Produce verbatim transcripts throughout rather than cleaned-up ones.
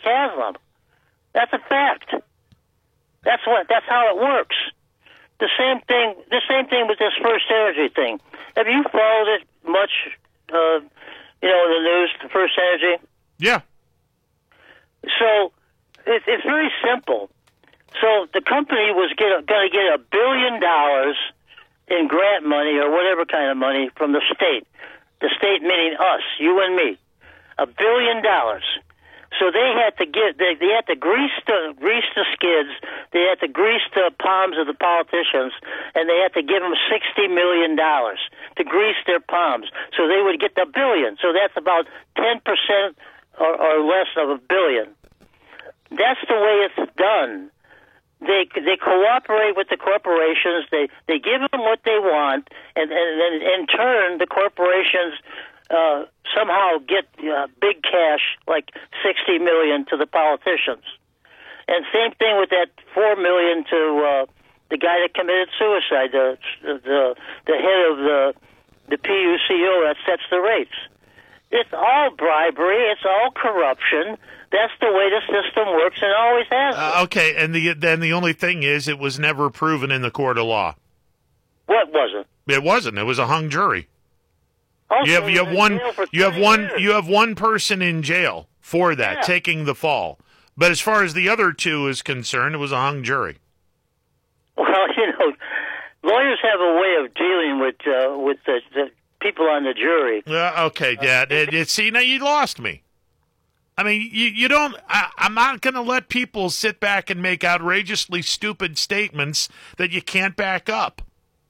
has them. That's a fact. That's what. That's how it works. The same thing. The same thing with this First Energy thing. Have you followed it much? Uh, you know, the news, the First Energy. Yeah. So it, it's very simple. So the company was going to get a billion dollars in grant money or whatever kind of money from the state. The state meaning us, you and me. A billion dollars. So they had to get, they, they had to grease the, grease the skids, they had to grease the palms of the politicians, and they had to give them sixty million dollars to grease their palms. So they would get the billion. So that's about ten percent or, or less of a billion. That's the way it's done. They they cooperate with the corporations. They they give them what they want, and and then in turn the corporations uh, somehow get uh, big cash, like sixty million, to the politicians. And same thing with that four million to uh, the guy that committed suicide, the the the head of the the P U C O that sets the rates. It's all bribery. It's all corruption. That's the way the system works and always has. Uh, okay, and the then the only thing is, it was never proven in the court of law. What wasn't? It wasn't. It was a hung jury. Also, you have you have one you have one years. you have one person in jail for that, Yeah. taking the fall. But as far as the other two is concerned, it was a hung jury. Well, you know, lawyers have a way of dealing with uh, with the, the people on the jury. Uh, okay, Dad. It, it, see, now you lost me. I mean, you, you don't. I, I'm not going to let people sit back and make outrageously stupid statements that you can't back up.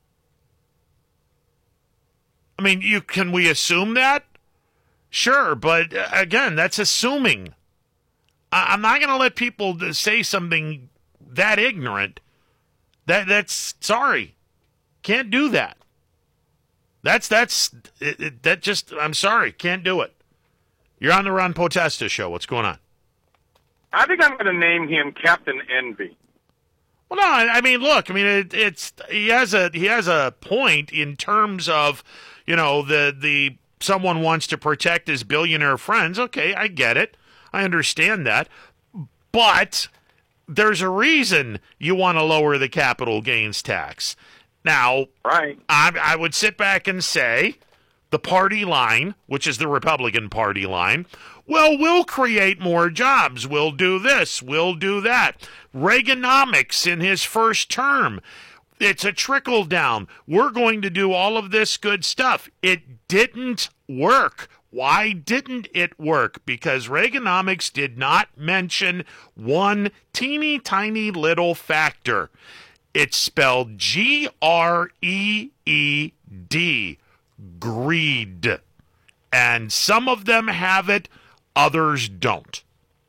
I mean, you can we assume that? Sure, but uh, again, that's assuming. I, I'm not going to let people say something that ignorant. That that's sorry, can't do that. That's that's it, it, that just. I'm sorry, can't do it. You're on the Ron Potesta show. What's going on? I think I'm going to name him Captain Envy. Well, no, I, I mean, look, I mean, it, it's he has a he has a point in terms of, you know, the the someone wants to protect his billionaire friends. Okay, I get it, I understand that, but there's a reason you want to lower the capital gains tax. Now, right? I, I would sit back and say, the party line, which is the Republican Party line, well, we'll create more jobs. We'll do this. We'll do that. Reaganomics in his first term. It's a trickle down. We're going to do all of this good stuff. It didn't work. Why didn't it work? Because Reaganomics did not mention one teeny tiny little factor. It's spelled G R E E D. Greed. And some of them have it, others don't.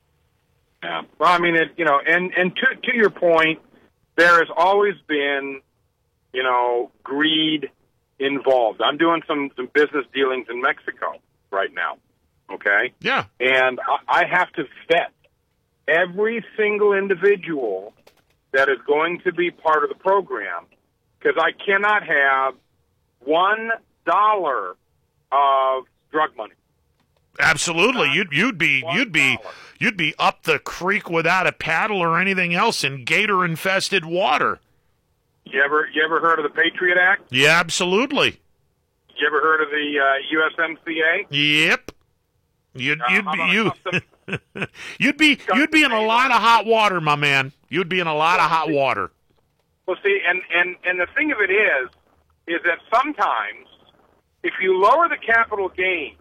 Yeah. Well, I mean, it, you know, and, and to, to your point, there has always been, you know, greed involved. I'm doing some, some business dealings in Mexico right now, okay? Yeah. And I, I have to vet every single individual that is going to be part of the program, because I cannot have one dollar of drug money. Absolutely, Not you'd you'd be you'd be dollar. you'd be up the creek without a paddle or anything else in gator infested water. You ever you ever heard of the Patriot Act? Yeah, absolutely. You ever heard of the uh, U S M C A? Yep. You'd Uh, you'd how be about a you custom- you'd be you'd be in a lot of hot water, my man. You'd be in a lot of hot water. Well, see, and, and, and the thing of it is, is that sometimes if you lower the capital gain,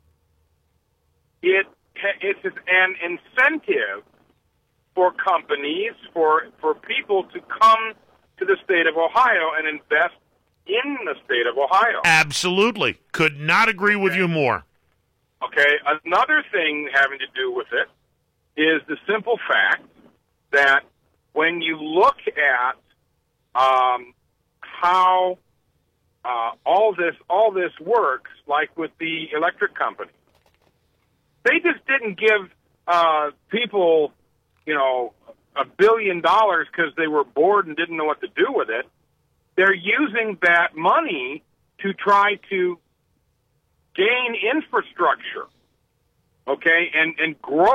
it it's an incentive for companies, for for people to come to the state of Ohio and invest in the state of Ohio. Absolutely. Could not agree with you more. Okay, another thing having to do with it is the simple fact that when you look at um, how uh, all this all this works, like with the electric company, they just didn't give uh, people, you know, a billion dollars because they were bored and didn't know what to do with it. They're using that money to try to gain infrastructure, okay, and, and grow